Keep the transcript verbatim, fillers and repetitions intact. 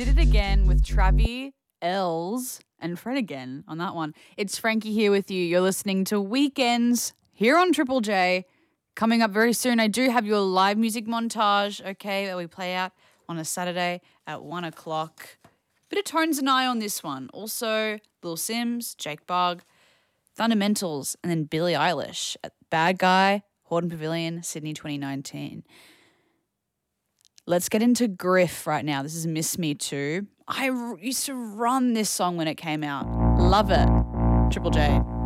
did it again with Travi, Els, and Fred again on that one. It's Frankie here with you. You're listening to Weekends here on Triple J. Coming up very soon, I do have your live music montage, okay, that we play out on a Saturday at one o'clock. Bit of Tones and I on this one. Also, Lil Sims, Jake Bugg, Fundamentals, and then Billie Eilish at Bad Guy, Hordern Pavilion, Sydney twenty nineteen. Let's get into Griff right now. This is Miss Me Too. I r- used to run this song when it came out. Love it. Triple J.